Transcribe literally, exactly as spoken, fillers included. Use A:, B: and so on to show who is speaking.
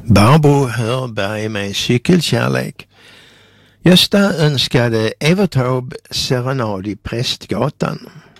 A: Barbro Hörberg med cykelkärlek. Gösta önskade Evertorp serenad i Prästgatan.